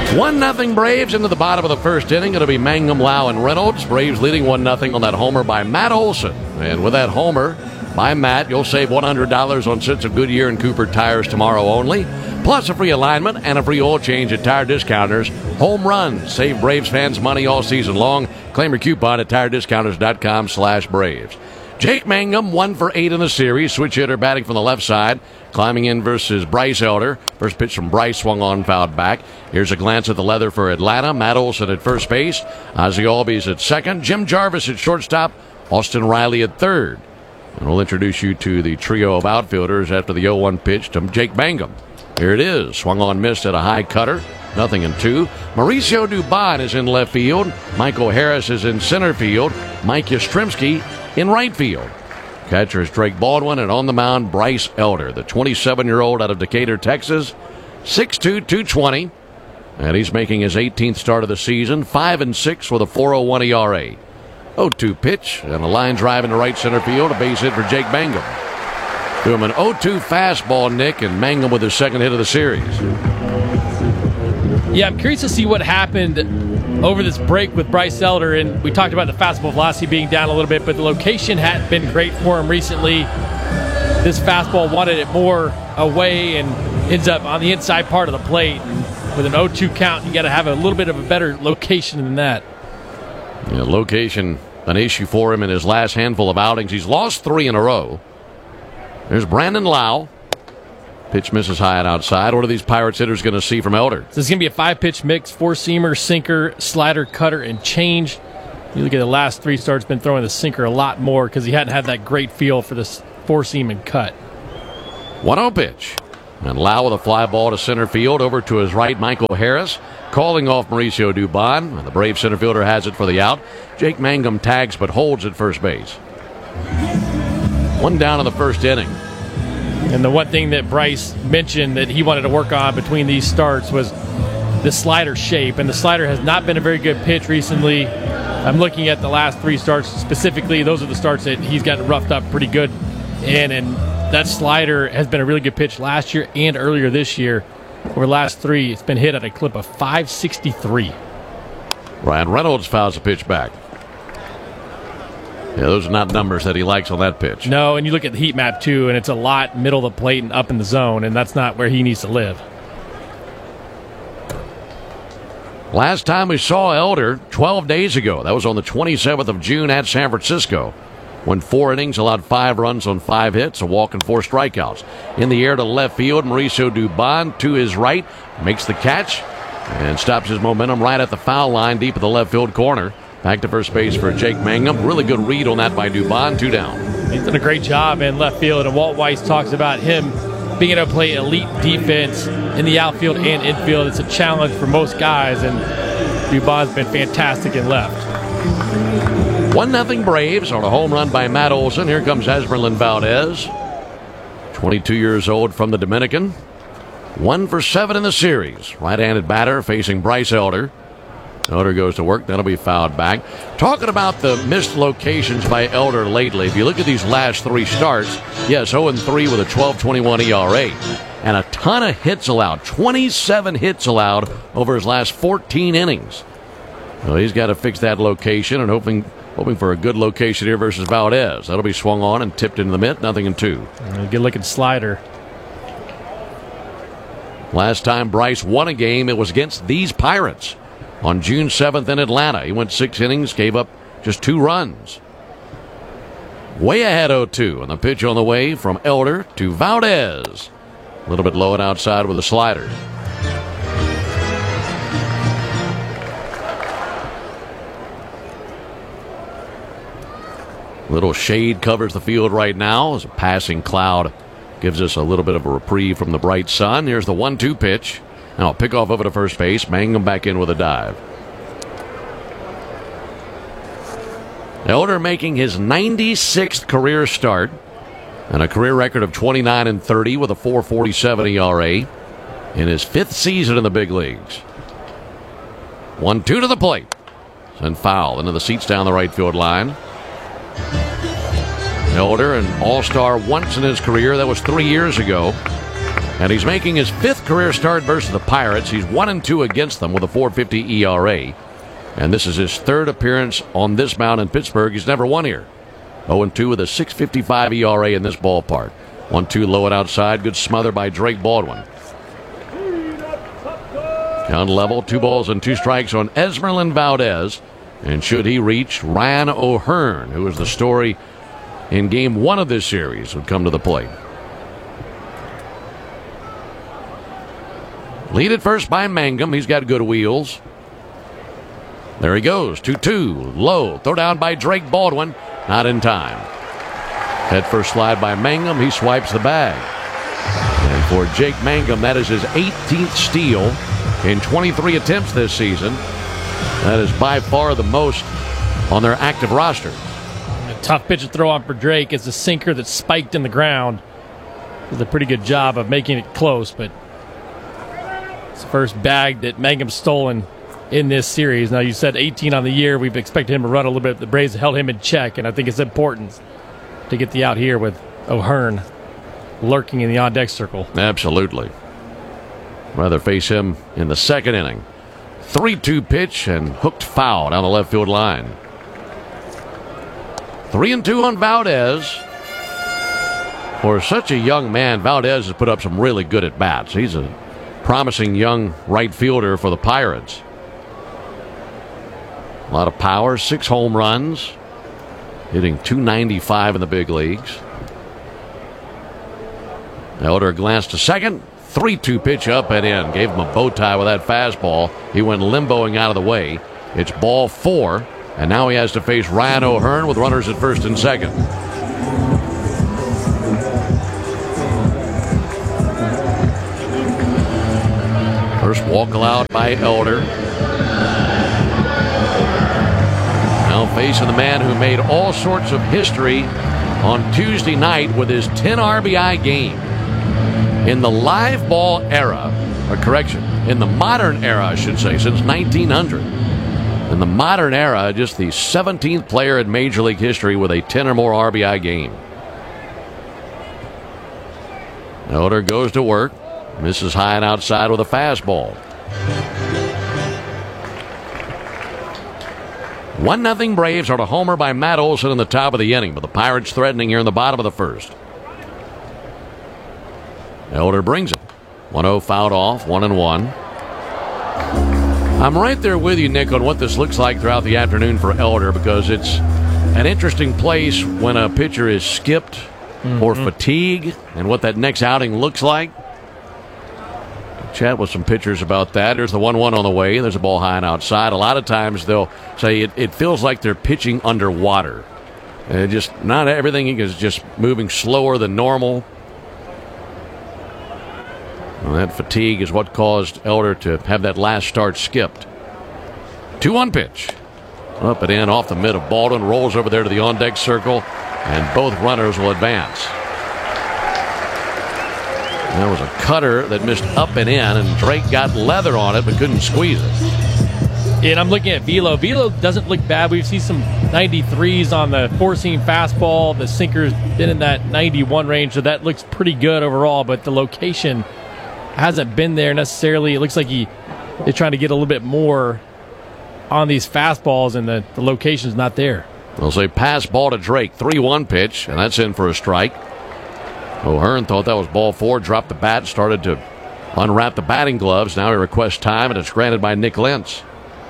1-0 Braves into the bottom of the first inning. It'll be Mangum, Lau, and Reynolds. Braves leading 1-0 on that homer by Matt Olson. And with that homer by Matt, you'll save $100 on sets of Goodyear and Cooper tires tomorrow only. Plus a free alignment and a free oil change at Tire Discounters. Home runs. Save Braves fans money all season long. Claim your coupon at tirediscounters.com/Braves. Jake Mangum, 1 for 8 in the series. Switch hitter batting from the left side. Climbing in versus Bryce Elder. First pitch from Bryce swung on, fouled back. Here's a glance at the leather for Atlanta. Matt Olson at first base. Ozzie Albies at second. Jim Jarvis at shortstop. Austin Riley at third. And we'll introduce you to the trio of outfielders after the 0-1 pitch to Jake Mangum. Here it is. Swung on, missed at a high cutter. 0-2. Mauricio Dubon is in left field. Michael Harris is in center field. Mike Yastrzemski in right field. Catcher is Drake Baldwin, and on the mound, Bryce Elder, the 27-year-old out of Decatur, Texas, 6'2", 220, and he's making his 18th start of the season, 5-6 with a 4.01 ERA. 0-2 pitch, and a line drive into right center field, a base hit for Jake Mangum. To him an 0-2 fastball, Nick, and Mangum with his second hit of the series. Yeah, I'm curious to see what happened over this break with Bryce Elder, and we talked about the fastball velocity being down a little bit, but the location hadn't been great for him recently. This fastball wanted it more away and ends up on the inside part of the plate. And with an 0-2 count, you got to have a little bit of a better location than that. Yeah, location, an issue for him in his last handful of outings. He's lost 3 in a row. There's Brandon Lau. Pitch misses high and outside. What are these Pirates hitters going to see from Elder? So this is going to be a 5-pitch mix, 4-seamer, sinker, slider, cutter, and change. You look at the last 3 starts, been throwing the sinker a lot more because he hadn't had that great feel for this 4-seam and cut. 1-0 pitch. And Lau with a fly ball to center field. Over to his right, Michael Harris calling off Mauricio Dubon. And the Brave center fielder has it for the out. Jake Mangum tags but holds at first base. 1 down in the first inning. And the one thing that Bryce mentioned that he wanted to work on between these starts was the slider shape. And the slider has not been a very good pitch recently. I'm looking at the last 3 starts specifically. Those are the starts that he's gotten roughed up pretty good in. And that slider has been a really good pitch last year and earlier this year. Over the last 3, it's been hit at a clip of 563. Ryan Reynolds fouls a pitch back. Yeah, those are not numbers that he likes on that pitch. No, and you look at the heat map, too, and it's a lot middle of the plate and up in the zone, and that's not where he needs to live. Last time we saw Elder, 12 days ago. That was on the 27th of June at San Francisco. Went 4 innings, allowed 5 runs on 5 hits, a walk and 4 strikeouts. In the air to left field, Mauricio Dubon to his right, makes the catch, and stops his momentum right at the foul line deep in the left field corner. Back to first base for Jake Mangum. Really good read on that by Dubon. 2 down. He's done a great job in left field, and Walt Weiss talks about him being able to play elite defense in the outfield and infield. It's a challenge for most guys, and Dubon's been fantastic in left. 1-0 Braves on a home run by Matt Olson. Here comes Esmeralyn Valdez, 22 years old from the Dominican. 1 for 7 in the series. Right-handed batter facing Bryce Elder. Elder goes to work. That'll be fouled back. Talking about the missed locations by Elder lately, if you look at these last 3 starts, yes, 0-3 with a 12.21 ERA. And a ton of hits allowed. 27 hits allowed over his last 14 innings. Well, he's got to fix that location and hoping for a good location here versus Valdez. That'll be swung on and tipped into the mitt. 0-2. Good looking slider. Last time Bryce won a game, it was against these Pirates on June 7th in Atlanta. He went 6 innings, gave up just 2 runs. Way ahead 0-2, and the pitch on the way from Elder to Valdez. A little bit low and outside with a slider. Little shade covers the field right now as a passing cloud gives us a little bit of a reprieve from the bright sun. Here's the 1-2 pitch. Now pick off over to first base. Mangum back in with a dive. Elder making his 96th career start and a career record of 29-30 with a 4.47 ERA in his 5th season in the big leagues. 1-2 to the plate. And foul into the seats down the right field line. Elder, an all-star once in his career. That was 3 years ago. And he's making his 5th career start versus the Pirates. He's 1-2 against them with a 4.50 ERA. And this is his 3rd appearance on this mound in Pittsburgh. He's never won here. 0-2 with a 6.55 ERA in this ballpark. 1-2 low and outside. Good smother by Drake Baldwin. Count level, 2 balls and 2 strikes on Esmeralyn Valdez. And should he reach, Ryan O'Hearn, who was the story in Game 1 of this series, would come to the plate. Lead at first by Mangum. He's got good wheels. There he goes. 2-2. Low. Throw down by Drake Baldwin. Not in time. Head first slide by Mangum. He swipes the bag. And for Jake Mangum, that is his 18th steal in 23 attempts this season. That is by far the most on their active roster. A tough pitch to throw on for Drake. It's a sinker that's spiked in the ground. Does a pretty good job of making it close, but it's the first bag that Mangum's stolen in this series. Now, you said 18 on the year. We've expected him to run a little bit. The Braves held him in check, and I think it's important to get the out here with O'Hearn lurking in the on-deck circle. Absolutely. Rather face him in the 2nd inning. 3-2 pitch and hooked foul down the left field line. 3-2 on Valdez. For such a young man, Valdez has put up some really good at-bats. He's a promising young right fielder for the Pirates. A lot of power, 6 home runs, hitting .295 in the big leagues. Elder glanced to second. 3-2 pitch up and in. Gave him a bow tie with that fastball. He went limboing out of the way. It's ball 4, and now he has to face Ryan O'Hearn with runners at first and second. First walk allowed by Elder. Now facing the man who made all sorts of history on Tuesday night with his 10 RBI game. In the live ball era, in the modern era, I should say, since 1900. In the modern era, just the 17th player in Major League history with a 10 or more RBI game. Elder goes to work. Misses high and outside with a fastball. 1-0 Braves are a homer by Matt Olson in the top of the inning, but the Pirates threatening here in the bottom of the 1st. Elder brings it. 1-0 fouled off, 1-1. I'm right there with you, Nick, on what this looks like throughout the afternoon for Elder, because it's an interesting place when a pitcher is skipped or fatigue and what that next outing looks like. Chat with some pitchers about that. There's the 1-1 on the way. There's a ball high and outside. A lot of times they'll say it feels like they're pitching underwater. Just not everything is just moving slower than normal. Well, that fatigue is what caused Elder to have that last start skipped. 2-1 pitch. Up and in off the mid of Baldwin. Rolls over there to the on-deck circle. And both runners will advance. That was a cutter that missed up and in. And Drake got leather on it but couldn't squeeze it. And I'm looking at Velo. Velo doesn't look bad. We've seen some 93s on the four-seam fastball. The sinker's been in that 91 range. So that looks pretty good overall. But the location hasn't been there necessarily. It looks like they're trying to get a little bit more on these fastballs, and the location's not there. They'll say pass ball to Drake. 3-1 pitch, and that's in for a strike. O'Hearn thought that was ball 4, dropped the bat, started to unwrap the batting gloves. Now he requests time, and it's granted by Nick Lentz.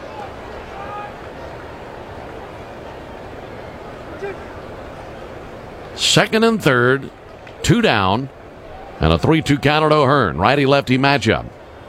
Second and third, 2 down. And a 3-2 count on O'Hearn. Righty-lefty matchup.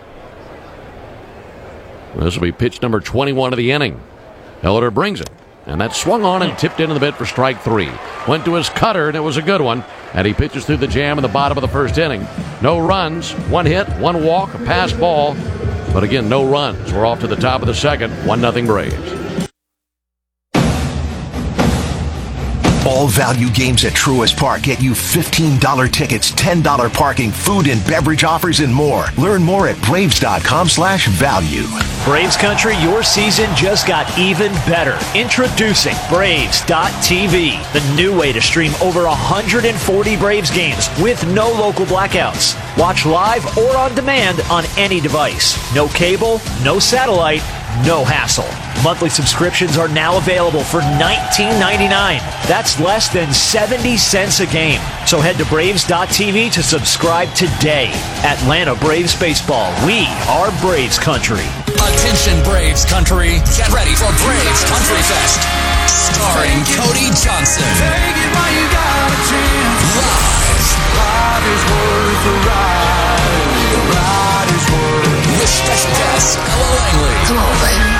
This will be pitch number 21 of the inning. Elder brings it. And that swung on and tipped into the bit for strike 3. Went to his cutter, and it was a good one. And he pitches through the jam in the bottom of the 1st inning. No runs, 1 hit, 1 walk, a pass ball. But again, no runs. We're off to the top of the 2nd. 1-0 Braves. All value games at Truist Park get you $15 tickets, $10 parking, food and beverage offers, and more. Learn more at Braves.com/value. Braves Country, your season just got even better. Introducing Braves.tv, the new way to stream over 140 Braves games with no local blackouts. Watch live or on demand on any device. No cable, no satellite, no hassle. Monthly subscriptions are now available for $19.99. That's less than 70 cents a game. So head to Braves.tv to subscribe today. Atlanta Braves Baseball. We are Braves Country. Attention Braves Country. Get ready for Braves Country Fest. Starring Cody Johnson. Take it while you got a chance. Live is worth the ride. The ride is worth. With special guests Ella Langley. Come on, baby.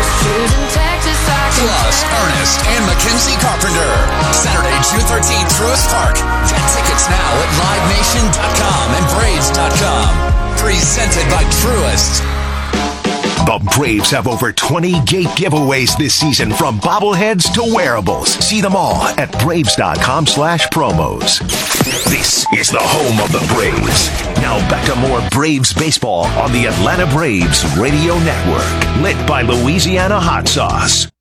Plus Ernest and Mackenzie Carpenter. Saturday, June 13th, Truist Park. Get tickets now at LiveNation.com and Braves.com. Presented by Truist. The Braves have over 20 gate giveaways this season, from bobbleheads to wearables. See them all at Braves.com/promos. This is the home of the Braves. Now back to more Braves baseball on the Atlanta Braves Radio Network. Lit by Louisiana Hot Sauce.